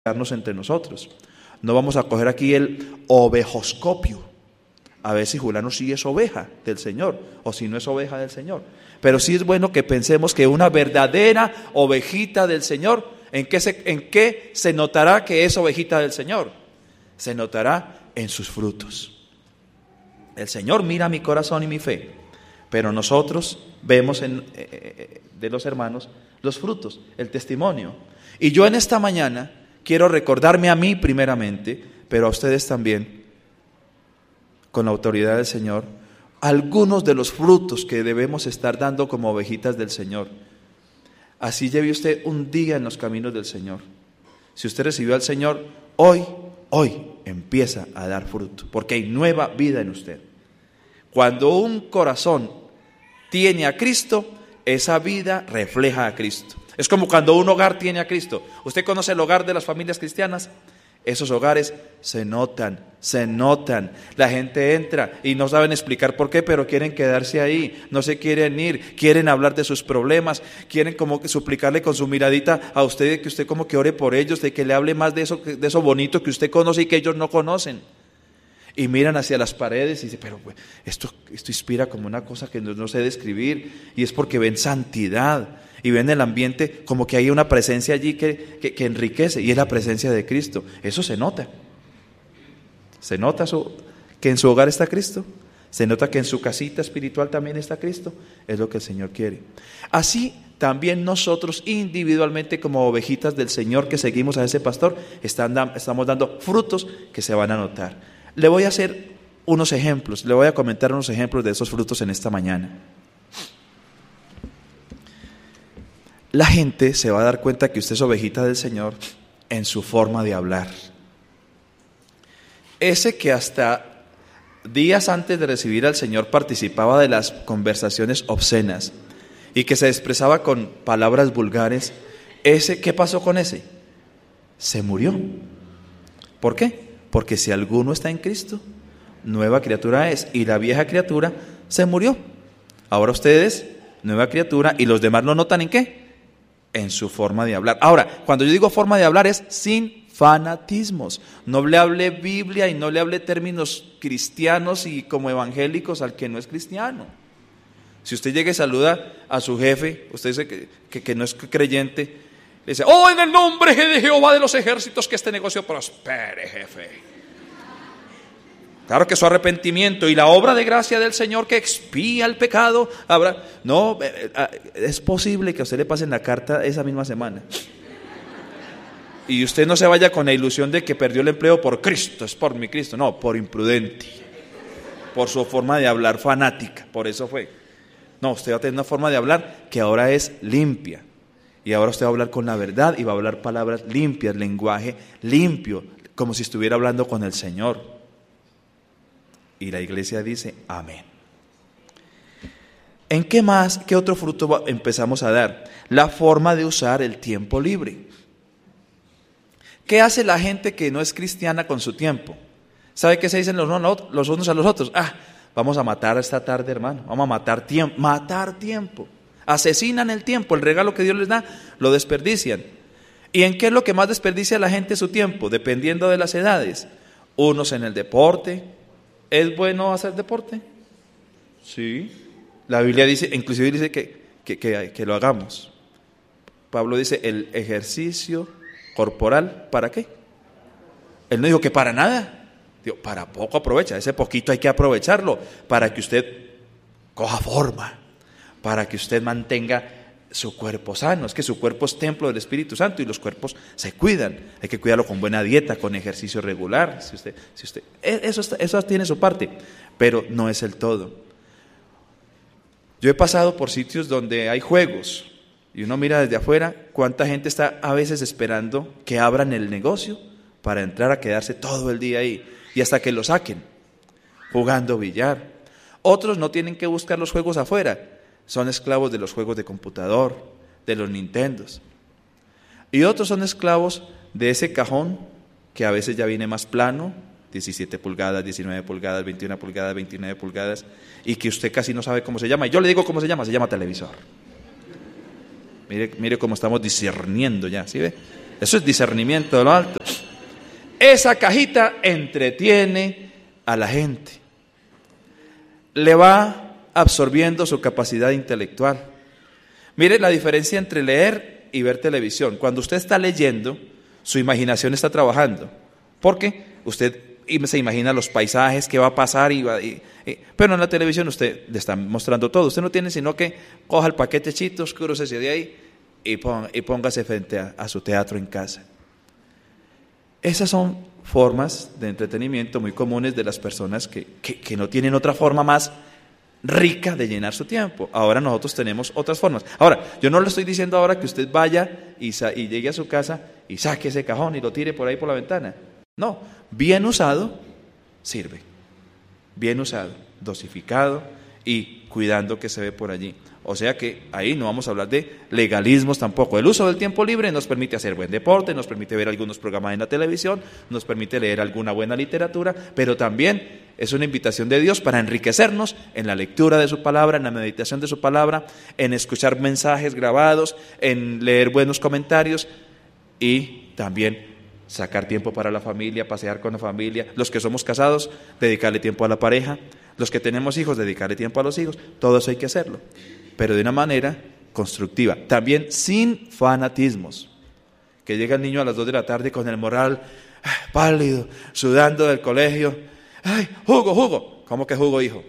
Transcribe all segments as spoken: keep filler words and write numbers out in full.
entre nosotros. No vamos a coger aquí el ovejoscopio, a ver si Julano sí es oveja del Señor o si no es oveja del Señor. Pero sí es bueno que pensemos que una verdadera ovejita del Señor, ¿en qué se, en qué se notará que es ovejita del Señor? Se notará en sus frutos. El Señor mira mi corazón y mi fe, pero nosotros vemos en, eh, de los hermanos los frutos, el testimonio. Y yo en esta mañana quiero recordarme a mí primeramente, pero a ustedes también, con la autoridad del Señor, algunos de los frutos que debemos estar dando como ovejitas del Señor. Así lleve usted un día en los caminos del Señor. Si usted recibió al Señor, hoy, hoy empieza a dar fruto, porque hay nueva vida en usted. Cuando un corazón tiene a Cristo, esa vida refleja a Cristo. Es como cuando un hogar tiene a Cristo. ¿Usted conoce el hogar de las familias cristianas? Esos hogares se notan, se notan. La gente entra y no saben explicar por qué, pero quieren quedarse ahí, no se quieren ir, quieren hablar de sus problemas, quieren como que suplicarle con su miradita a usted, que usted como que ore por ellos, de que le hable más de eso, de eso bonito que usted conoce y que ellos no conocen. Y miran hacia las paredes y dicen, pero pues, esto, esto inspira como una cosa que no, no sé describir, y es porque ven santidad. Y ven el ambiente como que hay una presencia allí que, que, que enriquece, y es la presencia de Cristo. Eso se nota. Se nota su, que en su hogar está Cristo. Se nota que en su casita espiritual también está Cristo. Es lo que el Señor quiere. Así también nosotros individualmente como ovejitas del Señor que seguimos a ese pastor, están, estamos dando frutos que se van a notar. Le voy a hacer unos ejemplos, le voy a comentar unos ejemplos de esos frutos en esta mañana. La gente se va a dar cuenta que usted es ovejita del Señor en su forma de hablar. Ese que hasta días antes de recibir al Señor participaba de las conversaciones obscenas y que se expresaba con palabras vulgares, ese, ¿qué pasó con ese? Se murió. ¿Por qué? Porque si alguno está en Cristo, nueva criatura es, y la vieja criatura se murió. Ahora ustedes, nueva criatura, y los demás lo notan ¿en qué? En su forma de hablar. Ahora, cuando yo digo forma de hablar es sin fanatismos. No le hable Biblia y no le hable términos cristianos y como evangélicos al que no es cristiano. Si usted llega y saluda a su jefe, usted dice que, que, que no es creyente, le dice, oh, en el nombre de Jehová de los ejércitos, que este negocio prospere, jefe. Claro que su arrepentimiento y la obra de gracia del Señor que expía el pecado habrá. No, es posible que a usted le pasen la carta esa misma semana y usted no se vaya con la ilusión de que perdió el empleo por Cristo, es por mi Cristo. No, por imprudente, por su forma de hablar fanática, por eso fue. No, usted va a tener una forma de hablar que ahora es limpia, y ahora usted va a hablar con la verdad y va a hablar palabras limpias, lenguaje limpio, como si estuviera hablando con el Señor. Y la iglesia dice, amén. ¿En qué más, qué otro fruto empezamos a dar? La forma de usar el tiempo libre. ¿Qué hace la gente que no es cristiana con su tiempo? ¿Sabe qué se dicen los unos a los otros? Ah, vamos a matar esta tarde, hermano. Vamos a matar tiempo. Matar tiempo. Asesinan el tiempo, el regalo que Dios les da, lo desperdician. ¿Y en qué es lo que más desperdicia la gente su tiempo? Dependiendo de las edades. Unos en el deporte. ¿Es bueno hacer deporte? Sí. La Biblia dice, inclusive dice que, que, que, que lo hagamos. Pablo dice, el ejercicio corporal, ¿para qué? Él no dijo que para nada. Dijo, para poco aprovecha. Ese poquito hay que aprovecharlo para que usted coja forma, para que usted mantenga su cuerpo sano. Es que su cuerpo es templo del Espíritu Santo y los cuerpos se cuidan. Hay que cuidarlo con buena dieta, con ejercicio regular. Si usted, si usted, eso, está, eso tiene su parte, pero no es el todo. Yo he pasado por sitios donde hay juegos y uno mira desde afuera cuánta gente está a veces esperando que abran el negocio para entrar a quedarse todo el día ahí y hasta que lo saquen, jugando billar. Otros no tienen que buscar los juegos afuera. Son esclavos de los juegos de computador, de los Nintendos. Y otros son esclavos de ese cajón que a veces ya viene más plano, diecisiete pulgadas, diecinueve pulgadas, veintiuna pulgadas, veintinueve pulgadas, y que usted casi no sabe cómo se llama. Y yo le digo cómo se llama, se llama televisor. Mire, mire cómo estamos discerniendo ya, ¿sí ve? Eso es discernimiento de lo alto. Esa cajita entretiene a la gente. Le va absorbiendo su capacidad intelectual. Mire la diferencia entre leer y ver televisión. Cuando usted está leyendo, su imaginación está trabajando. Porque usted se imagina los paisajes, qué va a pasar. Y va, y, y, pero en la televisión usted le está mostrando todo. Usted no tiene sino que coja el paquete Chitos, crúcese de ahí y, ponga, y póngase frente a, a su teatro en casa. Esas son formas de entretenimiento muy comunes de las personas que, que, que no tienen otra forma más rica de llenar su tiempo. Ahora nosotros tenemos otras formas. Ahora, yo no le estoy diciendo ahora que usted vaya y, sa- y llegue a su casa y saque ese cajón y lo tire por ahí por la ventana. No, bien usado, sirve. Bien usado, dosificado y cuidando que se ve por allí. O sea que ahí no vamos a hablar de legalismos tampoco. El uso del tiempo libre nos permite hacer buen deporte, nos permite ver algunos programas en la televisión, nos permite leer alguna buena literatura, pero también es una invitación de Dios para enriquecernos en la lectura de su palabra, en la meditación de su palabra, en escuchar mensajes grabados, en leer buenos comentarios y también sacar tiempo para la familia, pasear con la familia. Los que somos casados, dedicarle tiempo a la pareja. Los que tenemos hijos, dedicarle tiempo a los hijos. Todo eso hay que hacerlo, pero de una manera constructiva. También sin fanatismos. Que llega el niño a las dos de la tarde con el moral pálido, sudando del colegio. ¡Ay, jugo, jugo! ¿Cómo que jugo, hijo?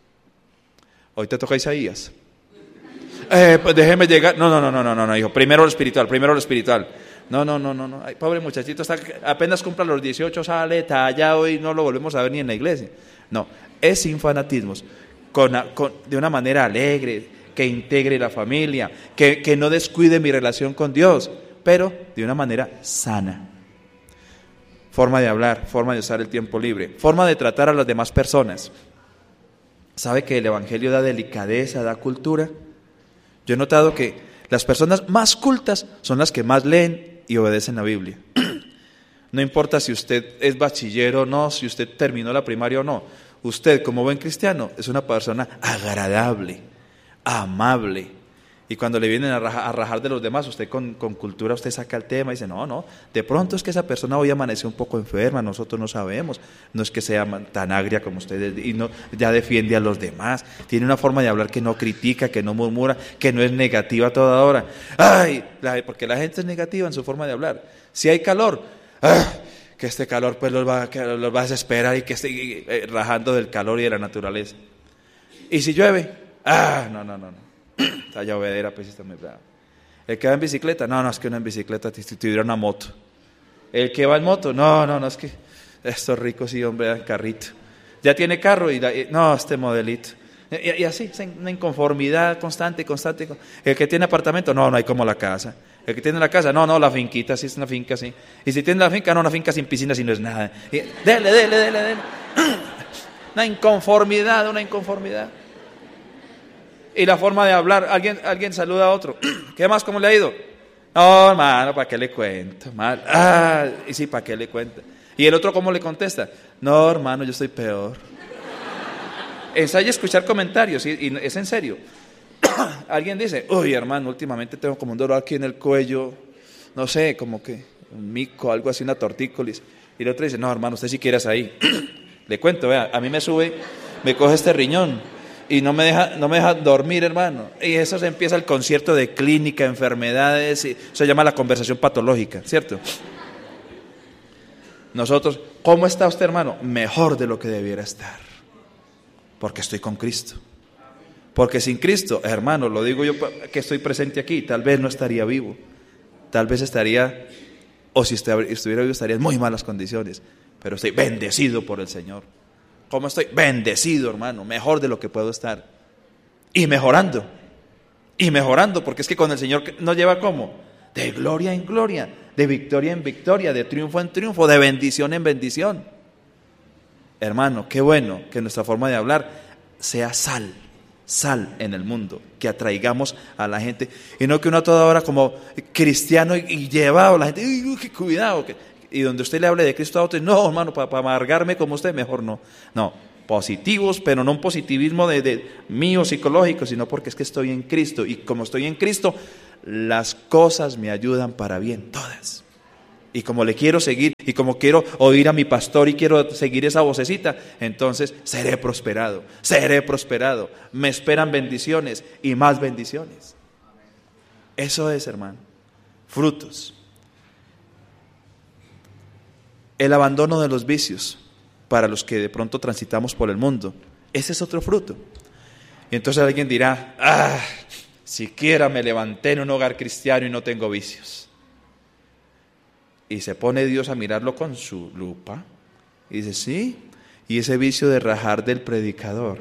Hoy te toca Isaías. Eh, pues déjeme llegar. No, no, no, no, no, no, no, hijo. Primero lo espiritual, primero lo espiritual. No, no, no, no, no. Ay, pobre muchachito, está, apenas cumpla los dieciocho, sale tallado y no lo volvemos a ver ni en la iglesia. No, es sin fanatismos, con, con, de una manera alegre, que integre la familia, que, que no descuide mi relación con Dios, pero de una manera sana. Forma de hablar, forma de usar el tiempo libre, forma de tratar a las demás personas. ¿Sabe que el Evangelio da delicadeza, da cultura? Yo he notado que las personas más cultas son las que más leen y obedecen la Biblia. No importa si usted es bachiller o no, si usted terminó la primaria o no. Usted, como buen cristiano, es una persona agradable, amable. Y cuando le vienen a rajar, a rajar de los demás, usted con, con cultura, usted saca el tema y dice, no, no, de pronto es que esa persona hoy amaneció un poco enferma, nosotros no sabemos. No es que sea tan agria como usted y no, ya defiende a los demás. Tiene una forma de hablar que no critica, que no murmura, que no es negativa a toda hora. Ay, la, porque la gente es negativa en su forma de hablar. Si hay calor, ah, que este calor pues los va, que los va a desesperar y que esté eh, rajando del calor y de la naturaleza. Y si llueve, ah, no, no, no, no. Esta llovedera pues está muy brava. El que va en bicicleta, no, no, es que uno en bicicleta si tuviera una moto. El que va en moto, no, no, no, es que estos ricos sí, hombre, dan carrito. Ya tiene carro y, la, y no, este modelito. Y, y así, una inconformidad constante, constante. El que tiene apartamento, no, no hay como la casa. El que tiene la casa, no, no, la finquita, sí es una finca, sí. Y si tiene la finca, no, una finca sin piscina, si no es nada. Y, dele, dele, dele, dele. Una inconformidad, una inconformidad. Y la forma de hablar, alguien, alguien saluda a otro. ¿Qué más? ¿Cómo le ha ido? No, hermano, ¿para qué le cuento? Mal. Ah, y sí, ¿para qué le cuento? Y el otro, ¿cómo le contesta? No, hermano, yo estoy peor. Ensaya escuchar comentarios, y, y es en serio. Alguien dice, uy, hermano, últimamente tengo como un dolor aquí en el cuello, no sé, como que un mico, algo así, una tortícolis. Y el otro dice, no, hermano, usted si quieras ahí. Le cuento, vea, a mí me sube, me coge este riñón. Y no me deja, no me deja dormir, hermano. Y eso se empieza el concierto de clínica, enfermedades, y eso se llama la conversación patológica, ¿cierto? Nosotros, ¿cómo está usted, hermano? Mejor de lo que debiera estar. Porque estoy con Cristo. Porque sin Cristo, hermano, lo digo yo que estoy presente aquí, tal vez no estaría vivo. Tal vez estaría, o si estuviera vivo, estaría en muy malas condiciones. Pero estoy bendecido por el Señor. ¿Cómo estoy? Bendecido, hermano, mejor de lo que puedo estar. Y mejorando, y mejorando, porque es que con el Señor nos lleva ¿cómo? De gloria en gloria, de victoria en victoria, de triunfo en triunfo, de bendición en bendición. Hermano, qué bueno que nuestra forma de hablar sea sal, sal en el mundo, que atraigamos a la gente, y no que uno a toda hora como cristiano y, y llevado a la gente, uy, qué cuidado, que y donde usted le hable de Cristo a otro, no, hermano, para pa amargarme como usted, mejor no. No, positivos, pero no un positivismo de, de mío psicológico, sino porque es que estoy en Cristo. Y como estoy en Cristo, las cosas me ayudan para bien, todas. Y como le quiero seguir, y como quiero oír a mi pastor y quiero seguir esa vocecita, entonces seré prosperado, seré prosperado. Me esperan bendiciones y más bendiciones. Eso es, hermano. Frutos. El abandono de los vicios para los que de pronto transitamos por el mundo. Ese es otro fruto. Y entonces alguien dirá, ah, siquiera me levanté en un hogar cristiano y no tengo vicios. Y se pone Dios a mirarlo con su lupa y dice, sí, y ese vicio de rajar del predicador,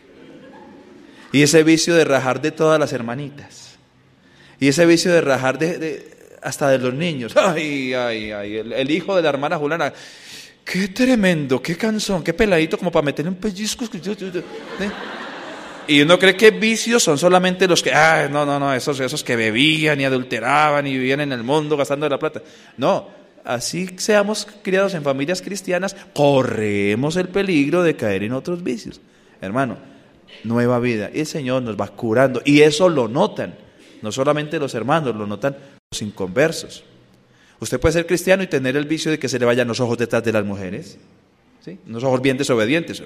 y ese vicio de rajar de todas las hermanitas, y ese vicio de rajar de, de hasta de los niños, ay, ay, ay, el, el hijo de la hermana Juliana, qué tremendo, qué cansón, qué peladito como para meterle un pellizco. ¿Eh? Y uno cree que vicios son solamente los que, ah, no, no, no, esos, esos que bebían y adulteraban y vivían en el mundo gastando la plata. No, así seamos criados en familias cristianas, corremos el peligro de caer en otros vicios. Hermano, nueva vida, y el Señor nos va curando, y eso lo notan, no solamente los hermanos, lo notan los inconversos. Usted puede ser cristiano y tener el vicio de que se le vayan los ojos detrás de las mujeres, ¿sí? Unos ojos bien desobedientes.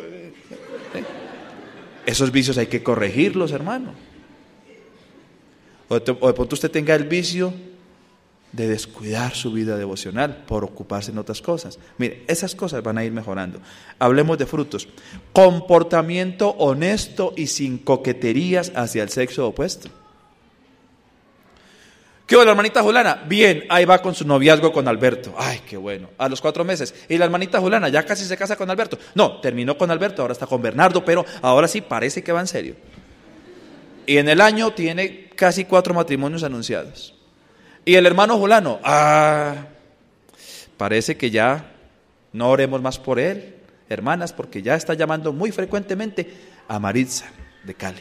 Esos vicios hay que corregirlos, hermano. O de, o de pronto usted tenga el vicio de descuidar su vida devocional por ocuparse en otras cosas. Mire, esas cosas van a ir mejorando. Hablemos de frutos. Comportamiento honesto y sin coqueterías hacia el sexo opuesto. ¿Qué hubo la hermanita Juliana? Bien, ahí va con su noviazgo con Alberto. Ay, qué bueno. A los cuatro meses. ¿Y la hermanita Juliana ya casi se casa con Alberto? No, terminó con Alberto, ahora está con Bernardo, pero ahora sí parece que va en serio. Y en el año tiene casi cuatro matrimonios anunciados. Y el hermano Julano, ah, parece que ya no oremos más por él, hermanas, porque ya está llamando muy frecuentemente a Maritza de Cali.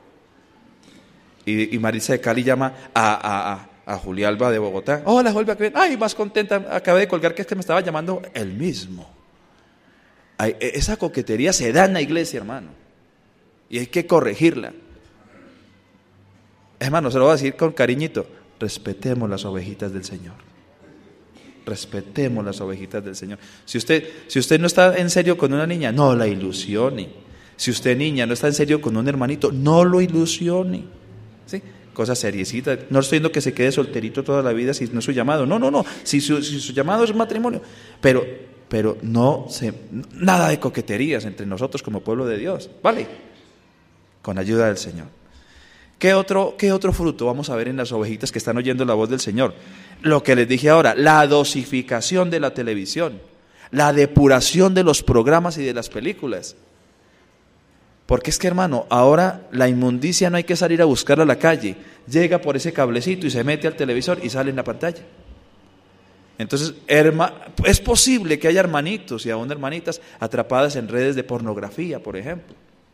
Y, y Maritza de Cali llama a, a, a, a Julialba de Bogotá. Hola, Julia, ay, más contenta, acabé de colgar que es que me estaba llamando él mismo. Ay, esa coquetería se da en la iglesia, hermano, y hay que corregirla. Hermano, se lo voy a decir con cariñito, respetemos las ovejitas del Señor. Respetemos las ovejitas del Señor. Si usted, si usted no está en serio con una niña, no la ilusione. Si usted, niña, no está en serio con un hermanito, no lo ilusione. ¿Sí? Cosas seriecitas. No estoy diciendo que se quede solterito toda la vida si no es su llamado. No, no, no. Si su, si su llamado es matrimonio. Pero, pero no se, nada de coqueterías entre nosotros como pueblo de Dios. ¿Vale? Con ayuda del Señor. ¿Qué otro, qué otro fruto vamos a ver en las ovejitas que están oyendo la voz del Señor? Lo que les dije ahora, la dosificación de la televisión, la depuración de los programas y de las películas. Porque es que, hermano, ahora la inmundicia no hay que salir a buscarla a la calle, llega por ese cablecito y se mete al televisor y sale en la pantalla. Entonces, herma, es posible que haya hermanitos y aún hermanitas atrapadas en redes de pornografía, por ejemplo.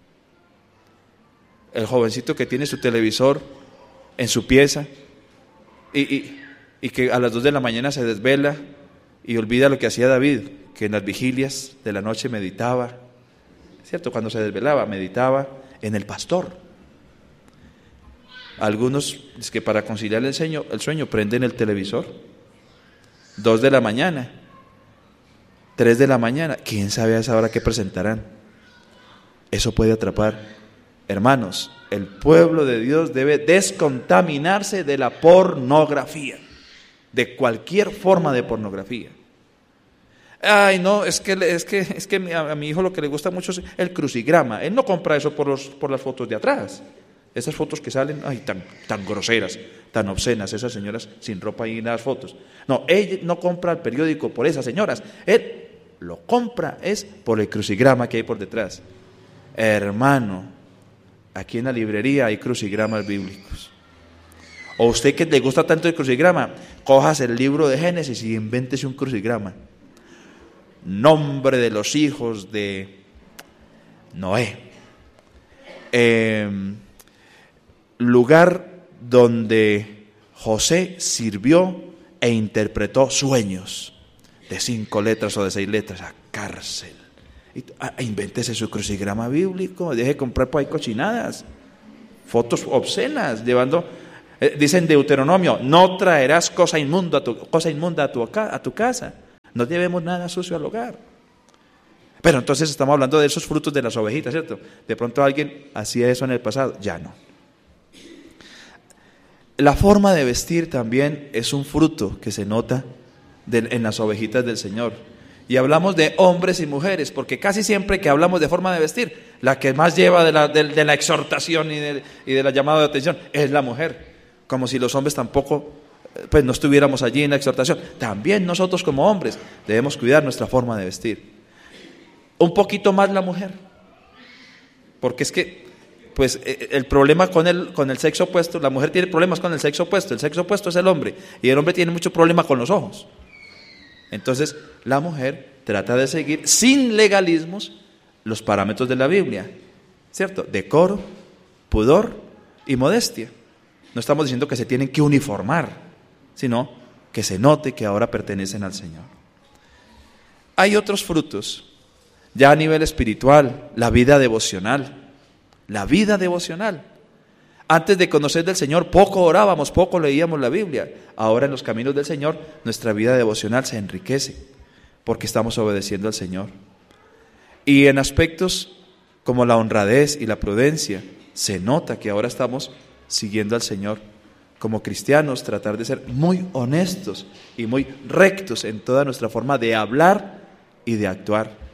El jovencito que tiene su televisor en su pieza y, y, y que a las dos de la mañana se desvela y olvida lo que hacía David, que en las vigilias de la noche meditaba, ¿cierto? Cuando se desvelaba, meditaba en el pastor. Algunos, es que para conciliar el sueño, el sueño prenden el televisor, dos de la mañana, tres de la mañana, quién sabe a esa hora qué presentarán. Eso puede atrapar. Hermanos, el pueblo de Dios debe descontaminarse de la pornografía, de cualquier forma de pornografía. Ay, no, es que, es que, es que a mi hijo lo que le gusta mucho es el crucigrama. Él no compra eso por, los, por las fotos de atrás. Esas fotos que salen, ay, tan, tan groseras, tan obscenas, esas señoras sin ropa y en las fotos. No, él no compra el periódico por esas señoras. Él lo compra es por el crucigrama que hay por detrás. Hermano, aquí en la librería hay crucigramas bíblicos. O usted que le gusta tanto el crucigrama, cojas el libro de Génesis y invéntese un crucigrama. Nombre de los hijos de Noé. Eh, lugar donde José sirvió e interpretó sueños de cinco letras o de seis letras. A cárcel. Invéntese su crucigrama bíblico. Deje de comprar por ahí cochinadas, fotos obscenas, llevando Eh, dice en Deuteronomio, no traerás cosa inmunda a tu, cosa inmunda a tu, a tu casa. No llevemos nada sucio al hogar. Pero entonces estamos hablando de esos frutos de las ovejitas, ¿cierto? De pronto alguien hacía eso en el pasado, ya no. La forma de vestir también es un fruto que se nota de, en las ovejitas del Señor. Y hablamos de hombres y mujeres, porque casi siempre que hablamos de forma de vestir, la que más lleva de la, de, de la exhortación y de, y de la llamada de atención es la mujer. Como si los hombres tampoco, pues no estuviéramos allí en la exhortación. También nosotros como hombres debemos cuidar nuestra forma de vestir. Un poquito más la mujer, porque es que pues el problema con el, con el sexo opuesto, la mujer tiene problemas con el sexo opuesto, el sexo opuesto es el hombre, y el hombre tiene mucho problema con los ojos. Entonces la mujer trata de seguir sin legalismos los parámetros de la Biblia, ¿cierto? Decoro, pudor y modestia. No estamos diciendo que se tienen que uniformar, sino que se note que ahora pertenecen al Señor. Hay otros frutos, ya a nivel espiritual, la vida devocional. La vida devocional. Antes de conocer del Señor, poco orábamos, poco leíamos la Biblia. Ahora en los caminos del Señor, nuestra vida devocional se enriquece, porque estamos obedeciendo al Señor. Y en aspectos como la honradez y la prudencia, se nota que ahora estamos siguiendo al Señor. Como cristianos, tratar de ser muy honestos y muy rectos en toda nuestra forma de hablar y de actuar.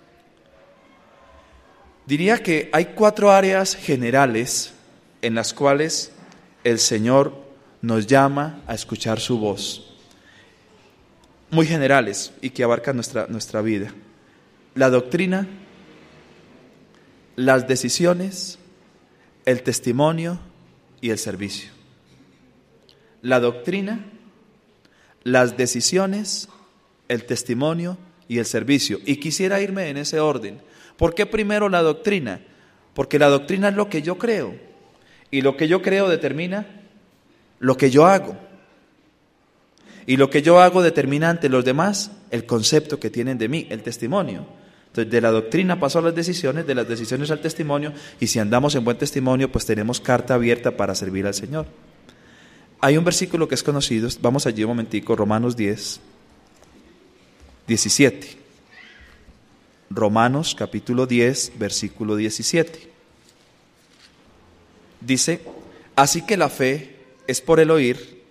Diría que hay cuatro áreas generales en las cuales el Señor nos llama a escuchar su voz, muy generales y que abarcan nuestra, nuestra vida. La doctrina, las decisiones, el testimonio y el servicio. La doctrina, las decisiones, el testimonio y el servicio. Y quisiera irme en ese orden. ¿Por qué primero la doctrina? Porque la doctrina es lo que yo creo, y lo que yo creo determina lo que yo hago, y lo que yo hago determina ante los demás el concepto que tienen de mí, el testimonio. Entonces, de la doctrina paso a las decisiones, de las decisiones al testimonio, y si andamos en buen testimonio, pues tenemos carta abierta para servir al Señor. Hay un versículo que es conocido, vamos allí un momentico, Romanos diez, diecisiete. Romanos capítulo diez, versículo diecisiete. Dice, así que la fe es por el oír,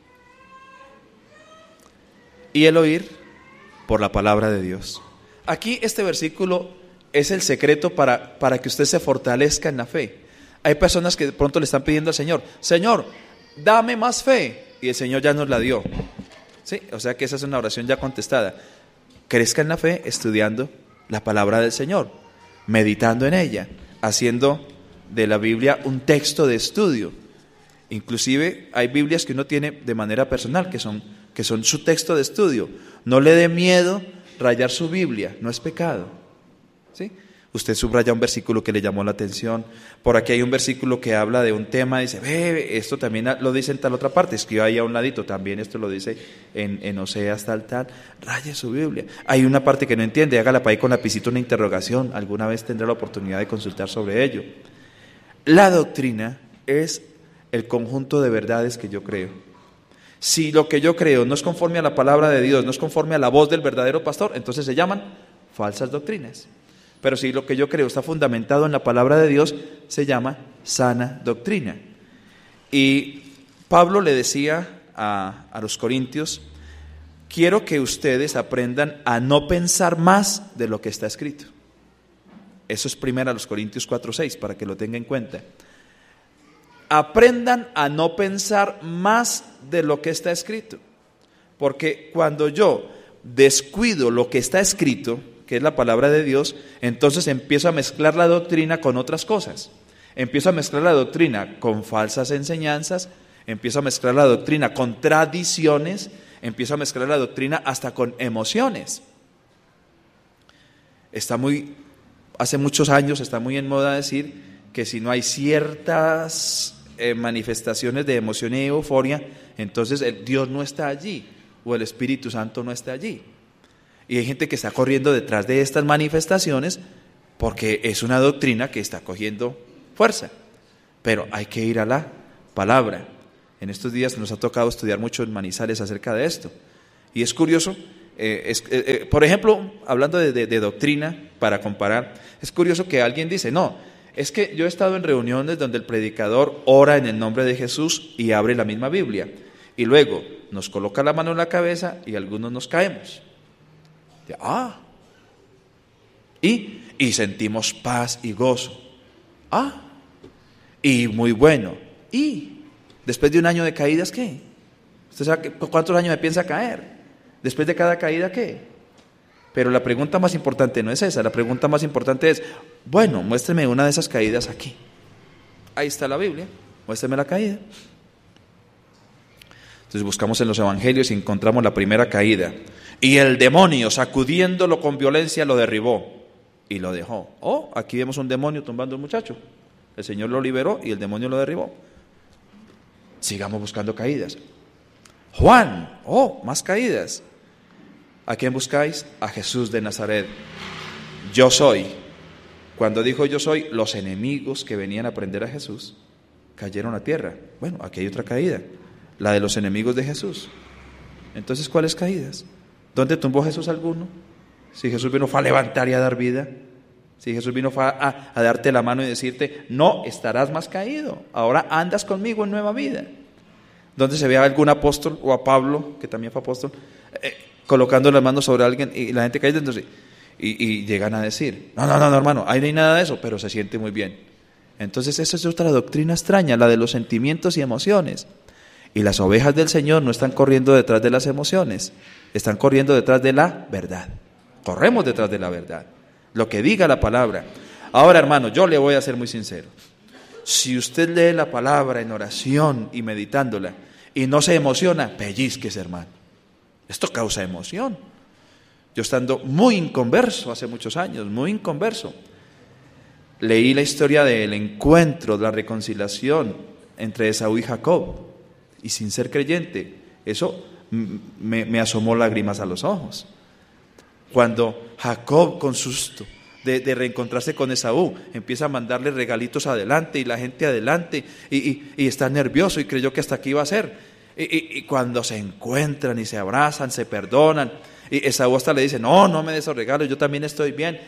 y el oír por la palabra de Dios. Aquí este versículo es el secreto para, para que usted se fortalezca en la fe. Hay personas que de pronto le están pidiendo al Señor, Señor, dame más fe, y el Señor ya nos la dio. ¿Sí? O sea que esa es una oración ya contestada. Crezca en la fe estudiando la palabra del Señor, meditando en ella, haciendo de la Biblia un texto de estudio. Inclusive hay Biblias que uno tiene de manera personal, que son, que son su texto de estudio. No le dé miedo rayar su Biblia, no es pecado. ¿Sí? Usted subraya un versículo que le llamó la atención, por aquí hay un versículo que habla de un tema, dice, ve, esto también lo dice en tal otra parte, escriba ahí a un ladito, también esto lo dice en, en Oseas tal, tal, raye su Biblia. Hay una parte que no entiende, hágala para ahí con lapicito una interrogación, alguna vez tendrá la oportunidad de consultar sobre ello. La doctrina es el conjunto de verdades que yo creo. Si lo que yo creo no es conforme a la palabra de Dios, no es conforme a la voz del verdadero pastor, entonces se llaman falsas doctrinas. Pero si lo que yo creo está fundamentado en la palabra de Dios, se llama sana doctrina. Y Pablo le decía a, a los corintios, quiero que ustedes aprendan a no pensar más de lo que está escrito. Eso es primero a los Corintios cuatro seis, para que lo tenga en cuenta. Aprendan a no pensar más de lo que está escrito. Porque cuando yo descuido lo que está escrito, que es la palabra de Dios, entonces empiezo a mezclar la doctrina con otras cosas. Empiezo a mezclar la doctrina con falsas enseñanzas, empiezo a mezclar la doctrina con tradiciones, empiezo a mezclar la doctrina hasta con emociones. Está muy, hace muchos años está muy en moda decir que si no hay ciertas eh, manifestaciones de emoción y euforia, entonces el Dios no está allí o el Espíritu Santo no está allí. Y hay gente que está corriendo detrás de estas manifestaciones porque es una doctrina que está cogiendo fuerza. Pero hay que ir a la palabra. En estos días nos ha tocado estudiar mucho en Manizales acerca de esto. Y es curioso, eh, es, eh, eh, por ejemplo, hablando de, de, de doctrina, para comparar, es curioso que alguien dice, no, es que yo he estado en reuniones donde el predicador ora en el nombre de Jesús y abre la misma Biblia. Y luego nos coloca la mano en la cabeza y algunos nos caemos. Ah, y, y sentimos paz y gozo. Ah, y muy bueno. Y después de un año de caídas, ¿qué? ¿Usted sabe cuántos años me piensa caer? Después de cada caída, ¿qué? Pero la pregunta más importante no es esa. La pregunta más importante es, bueno, muéstreme una de esas caídas aquí. Ahí está la Biblia, muéstreme la caída. Entonces buscamos en los evangelios y encontramos la primera caída. Y el demonio, sacudiéndolo con violencia, lo derribó y lo dejó. Oh, aquí vemos un demonio tumbando a un muchacho. El Señor lo liberó y el demonio lo derribó. Sigamos buscando caídas. Juan, oh, más caídas. ¿A quién buscáis? A Jesús de Nazaret. Yo soy. Cuando dijo yo soy, los enemigos que venían a prender a Jesús cayeron a tierra. Bueno, aquí hay otra caída, la de los enemigos de Jesús. Entonces, ¿cuáles caídas? ¿Dónde tumbó Jesús alguno? Si Jesús vino fue a levantar y a dar vida. Si Jesús vino fue a, a, a darte la mano y decirte, no estarás más caído, ahora andas conmigo en nueva vida. ¿Dónde se ve a algún apóstol o a Pablo, que también fue apóstol, eh, colocando las manos sobre alguien y la gente cae dentro de sí? Y, y llegan a decir, no, no, no, no, hermano, ahí no hay nada de eso, pero se siente muy bien. Entonces esa es otra doctrina extraña, la de los sentimientos y emociones. Y las ovejas del Señor no están corriendo detrás de las emociones, están corriendo detrás de la verdad. Corremos detrás de la verdad, lo que diga la palabra. Ahora, hermano, yo le voy a ser muy sincero. Si usted lee la palabra en oración y meditándola y no se emociona, pellizquese, hermano. Esto causa emoción. Yo estando muy inconverso hace muchos años, muy inconverso, leí la historia del encuentro, de la reconciliación entre Esaú y Jacob, y sin ser creyente, eso me, me asomó lágrimas a los ojos. Cuando Jacob, con susto de, de reencontrarse con Esaú, empieza a mandarle regalitos adelante y la gente adelante, y, y, y está nervioso y creyó que hasta aquí iba a ser. Y, y, y cuando se encuentran y se abrazan, se perdonan, y Esaú hasta le dice, no, no me des esos regalos, yo también estoy bien.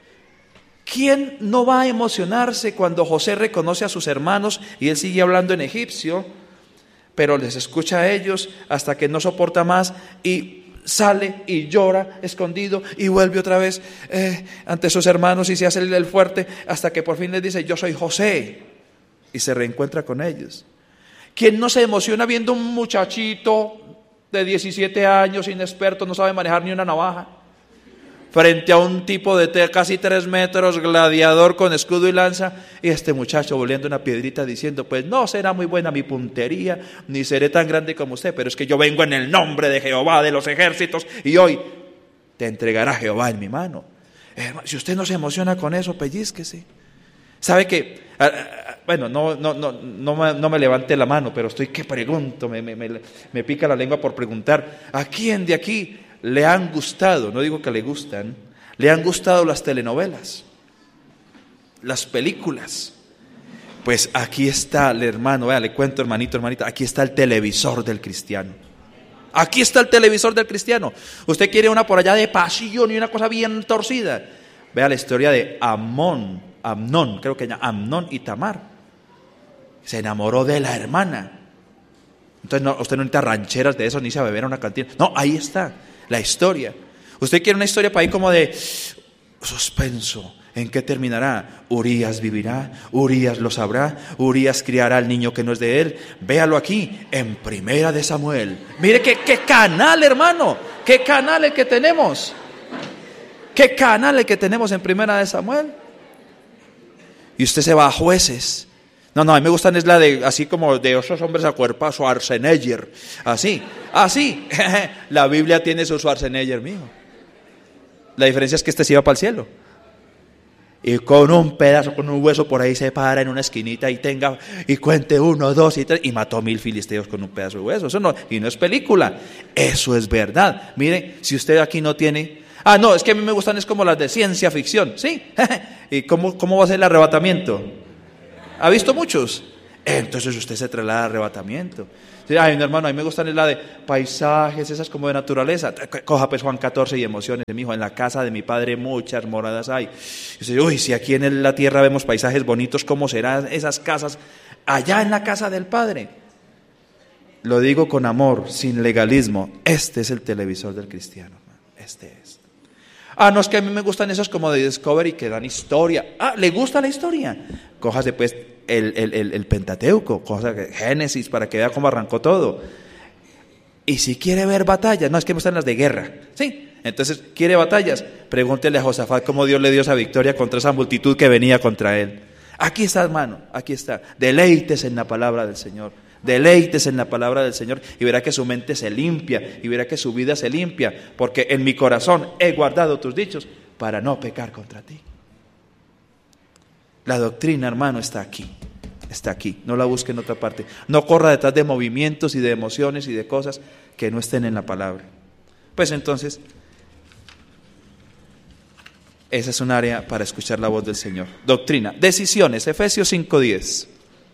¿Quién no va a emocionarse cuando José reconoce a sus hermanos y él sigue hablando en egipcio, pero les escucha a ellos hasta que no soporta más y sale y llora escondido y vuelve otra vez eh, ante sus hermanos y se hace el fuerte hasta que por fin les dice, yo soy José, y se reencuentra con ellos? ¿Quién no se emociona viendo un muchachito de diecisiete años, inexperto, no sabe manejar ni una navaja, frente a un tipo de te- casi tres metros, gladiador con escudo y lanza, y este muchacho volviendo una piedrita diciendo, pues no será muy buena mi puntería, ni seré tan grande como usted, pero es que yo vengo en el nombre de Jehová de los ejércitos, y hoy te entregará Jehová en mi mano. Eh, si usted no se emociona con eso, pellizquese. ¿Sabe qué? Ah, ah, bueno, no, no, no, no, me, no me levante la mano, pero estoy que pregunto, me, me, me, me pica la lengua por preguntar, ¿a quién de aquí le han gustado, no digo que le gustan, le han gustado las telenovelas, las películas? Pues aquí está el hermano, vea, le cuento, hermanito, hermanita, aquí está el televisor del cristiano. Aquí está el televisor del cristiano. Usted quiere una por allá de pasión y una cosa bien torcida. Vea la historia de Amón, Amnón, creo que ya, Amnón y Tamar. Se enamoró de la hermana. Entonces no, usted no necesita rancheras de esos, ni se a beber a una cantina. No, ahí está la historia. Usted quiere una historia para ahí como de suspenso. ¿En qué terminará? Urías vivirá, Urías lo sabrá, Urías criará al niño que no es de él. Véalo aquí, en Primera de Samuel. Mire qué, qué canal, hermano, qué canal el que tenemos. Qué canal el que tenemos en Primera de Samuel. Y usted se va a Jueces. No, no, a mí me gustan es la de, así como de esos hombres a cuerpo, Schwarzenegger, así, así. La Biblia tiene su Schwarzenegger, mijo. La diferencia es que este se iba para el cielo. Y con un pedazo, con un hueso por ahí se para en una esquinita y tenga, y cuente uno, dos y tres, y mató mil filisteos con un pedazo de hueso. Eso no, y no es película, eso es verdad. Mire, si usted aquí no tiene, ah, no, es que a mí me gustan es como las de ciencia ficción, ¿sí? ¿Y cómo, cómo va a ser el arrebatamiento? ¿Ha visto muchos? entonces usted se traslada al arrebatamiento. Ay, no, hermano, a mí me gustan la de paisajes, esas como de naturaleza. Coja pues Juan catorce y emociones, mi hijo. En la casa de mi padre muchas moradas hay. Y dice, uy, si aquí en la tierra vemos paisajes bonitos, ¿cómo serán esas casas allá en la casa del Padre? Lo digo con amor, sin legalismo. Este es el televisor del cristiano, hermano. Este es. Ah, no, es que a mí me gustan esos como de Discovery que dan historia. Ah, ¿le gusta la historia? Cójase pues el, el, el, el Pentateuco, cójase Génesis para que vea cómo arrancó todo. Y si quiere ver batallas, no, es que me gustan las de guerra. Sí, entonces, ¿quiere batallas? Pregúntele a Josafat cómo Dios le dio esa victoria contra esa multitud que venía contra él. Aquí está, hermano, aquí está. Deleites en la palabra del Señor. Deleites en la palabra del Señor y verá que su mente se limpia y verá que su vida se limpia, porque en mi corazón he guardado tus dichos para no pecar contra ti. La doctrina, hermano, está aquí, está aquí, no la busque en otra parte. No corra detrás de movimientos y de emociones y de cosas que no estén en la palabra. Pues entonces, esa es un área para escuchar la voz del Señor. Doctrina, decisiones, Efesios cinco diez.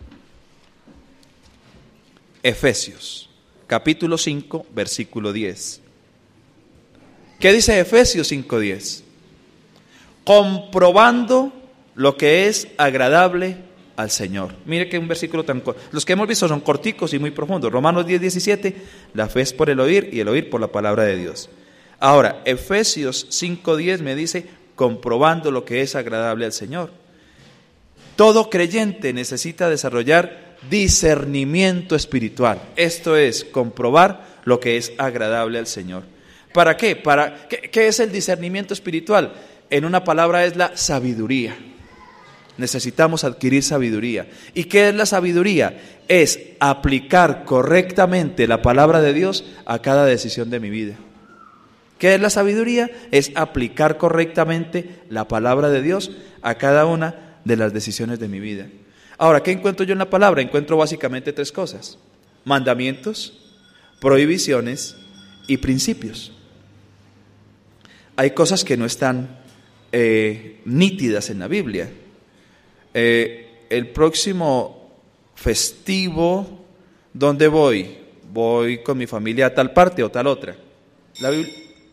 Efesios, capítulo cinco, versículo diez. ¿Qué dice Efesios cinco diez? Comprobando lo que es agradable al Señor. Mire que un versículo tan corto. Los que hemos visto son corticos y muy profundos. Romanos diez diecisiete, la fe es por el oír y el oír por la palabra de Dios. Ahora, Efesios cinco diez me dice, comprobando lo que es agradable al Señor. Todo creyente necesita desarrollar discernimiento espiritual. Esto es, comprobar lo que es agradable al Señor. ¿Para qué? Para, ¿qué, qué es el discernimiento espiritual? En una palabra es la sabiduría. Necesitamos adquirir sabiduría. ¿Y qué es la sabiduría? Es aplicar correctamente la palabra de Dios a cada decisión de mi vida. ¿Qué es la sabiduría? Es aplicar correctamente la palabra de Dios a cada una de las decisiones de mi vida. Ahora, ¿qué encuentro yo en la palabra? Encuentro básicamente tres cosas: mandamientos, prohibiciones y principios. Hay cosas que no están eh, nítidas en la Biblia. Eh, el próximo festivo, ¿dónde voy? Voy con mi familia a tal parte o tal otra. La Biblia,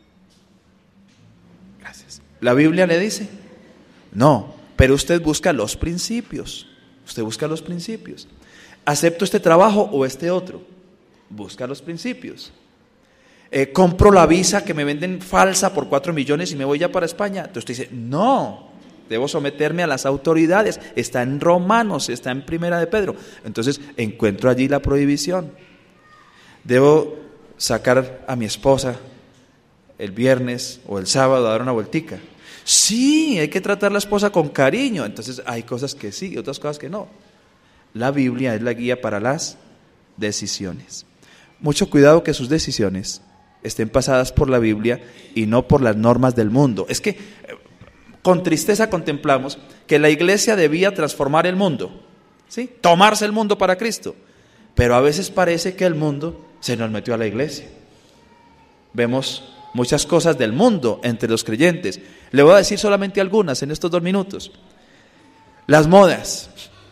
gracias. ¿La Biblia le dice? No, pero usted busca los principios. Usted busca los principios. ¿Acepto este trabajo o este otro? Busca los principios. Eh, ¿Compro la visa que me venden falsa por cuatro millones y me voy ya para España? Entonces usted dice, no, debo someterme a las autoridades. Está en Romanos, está en Primera de Pedro. Entonces encuentro allí la prohibición. Debo sacar a mi esposa el viernes o el sábado a dar una vueltica. Sí, hay que tratar a la esposa con cariño. Entonces hay cosas que sí y otras cosas que no. La Biblia es la guía para las decisiones. Mucho cuidado que sus decisiones estén pasadas por la Biblia y no por las normas del mundo. Es que con tristeza contemplamos que la iglesia debía transformar el mundo, ¿sí? Tomarse el mundo para Cristo. Pero a veces parece que el mundo se nos metió a la iglesia. Vemos muchas cosas del mundo entre los creyentes. Le voy a decir solamente algunas en estos dos minutos. Las modas.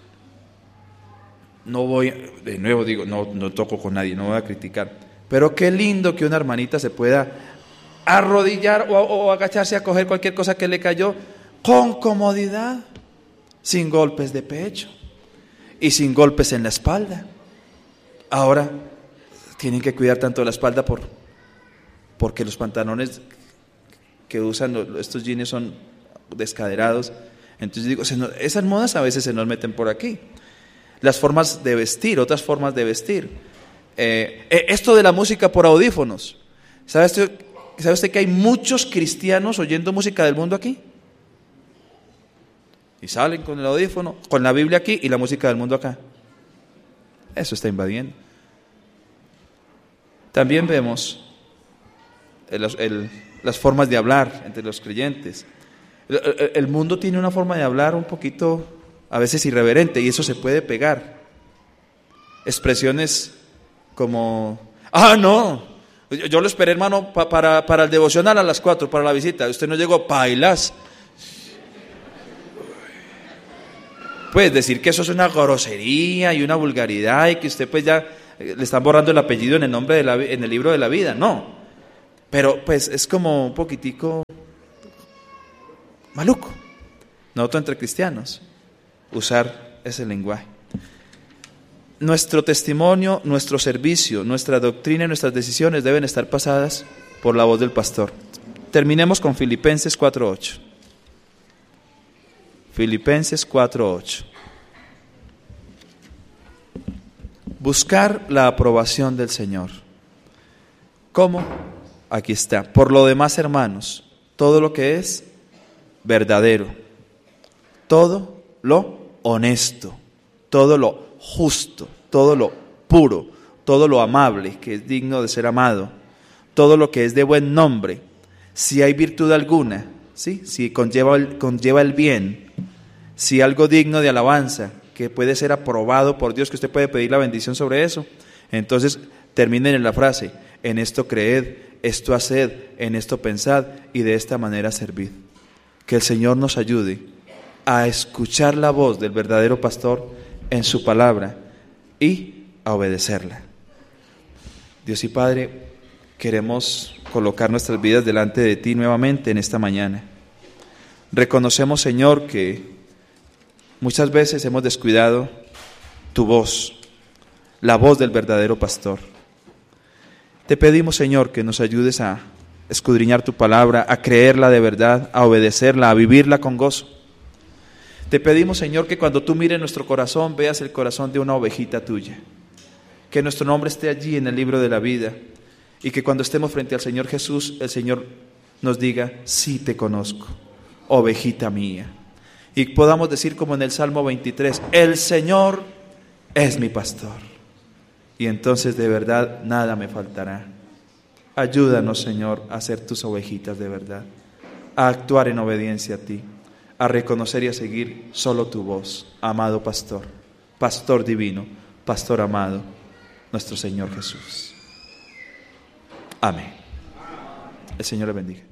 No voy, de nuevo digo, no, no toco con nadie, no voy a criticar. Pero qué lindo que una hermanita se pueda arrodillar o, o agacharse a coger cualquier cosa que le cayó con comodidad, sin golpes de pecho y sin golpes en la espalda. Ahora tienen que cuidar tanto la espalda por, porque los pantalones que usan estos jeans son descaderados. Entonces digo, se nos, esas modas a veces se nos meten por aquí. Las formas de vestir, otras formas de vestir. Eh, esto de la música por audífonos. ¿Sabe usted, ¿Sabe usted que hay muchos cristianos oyendo música del mundo aquí? Y salen con el audífono, con la Biblia aquí y la música del mundo acá. Eso está invadiendo. También vemos el, el, las formas de hablar entre los creyentes. El, el, el mundo tiene una forma de hablar un poquito, a veces irreverente, y eso se puede pegar. Expresiones como, ah, no, yo, yo lo esperé, hermano, pa, para, para el devocional a las cuatro, para la visita. Usted no llegó, pailas. pues decir que eso es una grosería y una vulgaridad y que usted pues ya le están borrando el apellido en el nombre de la, en el libro de la vida, no. Pero pues es como un poquitico maluco, nosotros entre cristianos, usar ese lenguaje. Nuestro testimonio, nuestro servicio, nuestra doctrina y nuestras decisiones deben estar pasadas por la voz del pastor. Terminemos con Filipenses cuatro ocho. Filipenses cuatro ocho. Buscar la aprobación del Señor. ¿Cómo? Aquí está. Por lo demás, hermanos, todo lo que es verdadero, todo lo honesto, todo lo justo, todo lo puro, todo lo amable, que es digno de ser amado, todo lo que es de buen nombre, si hay virtud alguna, ¿sí? Si conlleva el, conlleva el bien, si algo digno de alabanza, que puede ser aprobado por Dios, que usted puede pedir la bendición sobre eso, entonces terminen en la frase: en esto creed, esto haced, en esto pensad y de esta manera servid. Que el Señor nos ayude a escuchar la voz del verdadero pastor en su palabra y a obedecerla. Dios y Padre, queremos colocar nuestras vidas delante de ti nuevamente en esta mañana. Reconocemos, Señor, que muchas veces hemos descuidado tu voz, la voz del verdadero pastor. Te pedimos, Señor, que nos ayudes a escudriñar tu palabra, a creerla de verdad, a obedecerla, a vivirla con gozo. Te pedimos, Señor, que cuando tú mires nuestro corazón, veas el corazón de una ovejita tuya. Que nuestro nombre esté allí en el libro de la vida y que cuando estemos frente al Señor Jesús, el Señor nos diga: sí te conozco, ovejita mía. Y podamos decir como en el Salmo veintitrés: el Señor es mi pastor, y entonces de verdad nada me faltará. Ayúdanos, Señor, a ser tus ovejitas de verdad, a actuar en obediencia a ti, a reconocer y a seguir solo tu voz, amado pastor, pastor divino, pastor amado, nuestro Señor Jesús. Amén. El Señor le bendiga.